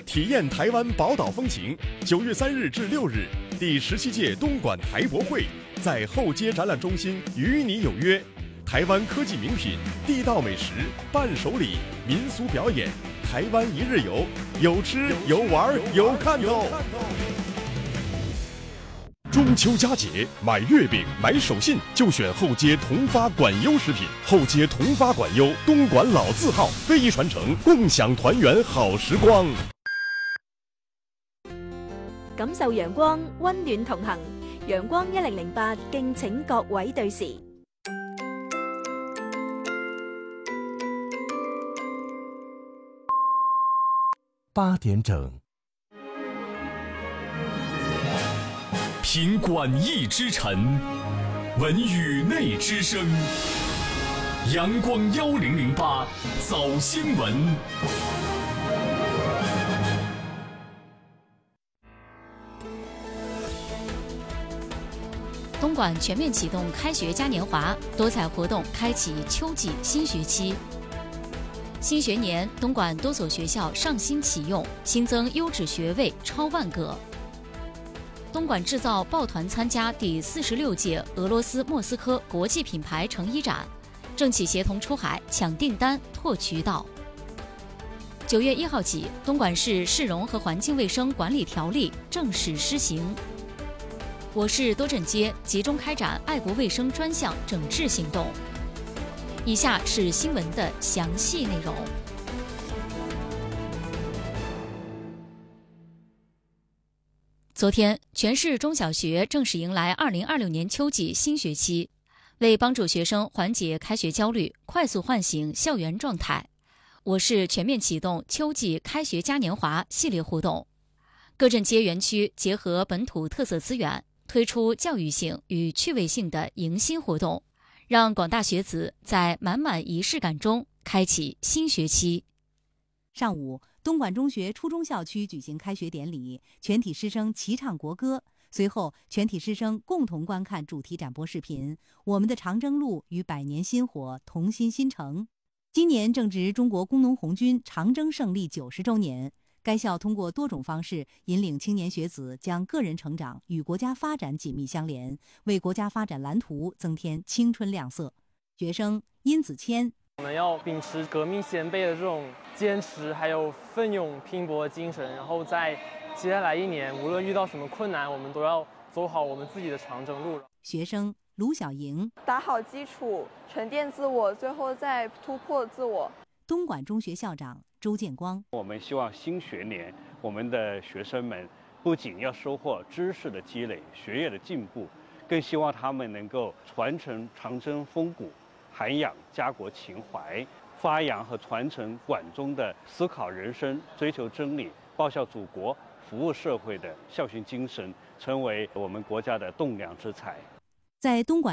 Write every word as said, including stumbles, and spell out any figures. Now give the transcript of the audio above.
体验台湾宝岛风情。九月三日至六日，第十七届东莞台博会在后街展览中心与你有约。台湾科技名品、地道美食、伴手礼、民俗表演，台湾一日游，有吃有玩有看头。中秋佳节，买月饼、买手信就选后街同发管优食品。后街同发管优，东莞老字号，非遗传承，共享团圆好时光。 感受陽光，溫暖同行。陽光一零零八，敬請各位對時。 八點整。 品馆驿之晨，闻宇内之声。阳光幺零零八早新闻。 东莞全面启动开学嘉年华，多彩活动开启秋季新学期。新学年，东莞多所学校上新启用，新增优质学位超万个。东莞制造抱团参加第四十六届俄罗斯莫斯科国际品牌成衣展，政企协同出海抢订单拓渠道。九月一号起，东莞市市容和环境卫生管理条例正式施行。我市多镇街集中开展爱国卫生专项整治行动。以下是新闻的详细内容。昨天，全市中小学正式迎来二零二六年秋季新学期。为帮助学生缓解开学焦虑，快速唤醒校园状态，我市全面启动秋季开学嘉年华系列活动。各镇街园区结合本土特色资源，推出教育性与趣味性的迎新活动，让广大学子在满满仪式感中开启新学期。 上午，东莞中学初中校区举行开学典礼，全体师生齐唱国歌。随后，全体师生共同观看主题展播视频《我们的长征路与百年薪火同心新城》。今年正值中国工农红军长征胜利九十周年，该校通过多种方式引领青年学子将个人成长与国家发展紧密相连，为国家发展蓝图增添青春亮色。学生殷子谦： 我们要秉持革命先辈的这种坚持，还有奋勇拼搏的精神，然后在接下来一年，无论遇到什么困难，我们都要走好我们自己的长征路。 学生卢小莹： 打好基础，沉淀自我，最后再突破自我。 东莞中学校长周建光： 我们希望新学年，我们的学生们不仅要收获知识的积累、学业的进步，更希望他们能够传承长征风骨，涵养家国情怀，发扬和传承馆中的思考人生、追求真理、报效祖国、服务社会的校训精神，成为我们国家的栋梁之才。 在东莞